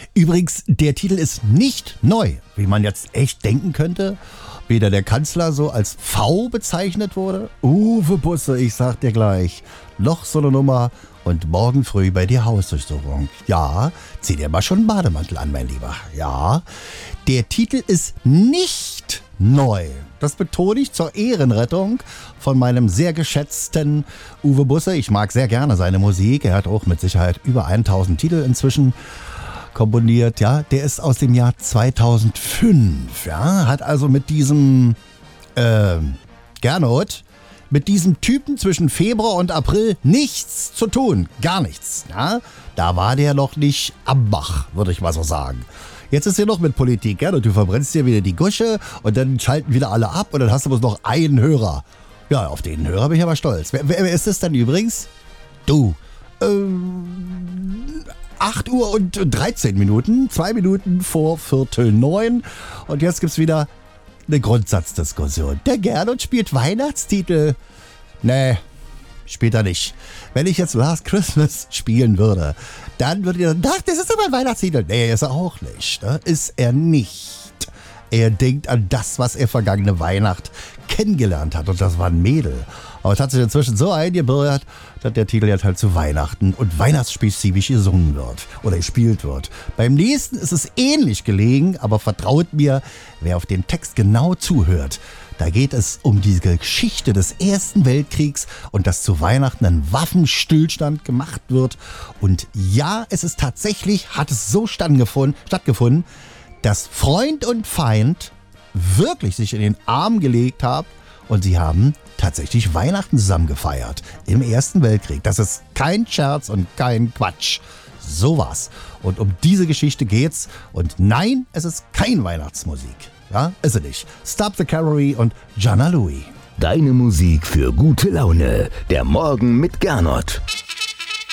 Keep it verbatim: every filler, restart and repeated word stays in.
Übrigens, der Titel ist nicht neu, wie man jetzt echt denken könnte. Weder der Kanzler so als V bezeichnet wurde. Uwe Busse, ich sag dir gleich, noch so eine Nummer und morgen früh bei dir Hausdurchsuchung. Ja, zieh dir mal schon einen Bademantel an, mein Lieber. Ja, der Titel ist nicht neu. Das betone ich zur Ehrenrettung von meinem sehr geschätzten Uwe Busse. Ich mag sehr gerne seine Musik. Er hat auch mit Sicherheit über tausend Titel inzwischen komponiert, ja, der ist aus dem Jahr zweitausendfünf, ja, hat also mit diesem äh, Gernot, mit diesem Typen zwischen Februar und April nichts zu tun, gar nichts, ja, da war der noch nicht am Bach, würde ich mal so sagen. Jetzt ist hier noch mit Politik, Gernot, du verbrennst dir wieder die Gusche und dann schalten wieder alle ab und dann hast du bloß noch einen Hörer. Ja, auf den Hörer bin ich aber stolz. Wer, wer ist das denn übrigens? Du. Ähm... acht Uhr und dreizehn Minuten, zwei Minuten vor Viertel neun. Und jetzt gibt's wieder eine Grundsatzdiskussion. Der Gernot spielt Weihnachtstitel. Nee, spielt er nicht. Wenn ich jetzt Last Christmas spielen würde, dann würde ihr sagen, das ist aber ein Weihnachtstitel. Nee, ist er auch nicht. Ne? Ist er nicht. Er denkt an das, was er vergangene Weihnacht kennengelernt hat. Und das war ein Mädel. Aber es hat sich inzwischen so eingebürgert, dass der Titel jetzt halt zu Weihnachten und weihnachtsspezifisch gesungen wird oder gespielt wird. Beim nächsten ist es ähnlich gelegen, aber vertraut mir, wer auf den Text genau zuhört, da geht es um die Geschichte des Ersten Weltkriegs und dass zu Weihnachten ein Waffenstillstand gemacht wird. Und ja, es ist tatsächlich, hat es so stattgefunden, dass Freund und Feind wirklich sich in den Arm gelegt haben und sie haben tatsächlich Weihnachten zusammen gefeiert im Ersten Weltkrieg. Das ist kein Scherz und kein Quatsch. So was. Und um diese Geschichte geht's. Und nein, es ist kein Weihnachtsmusik. Ja, ist es nicht. Stop the Cavalry und Jana Louie. Deine Musik für gute Laune. Der Morgen mit Gernot.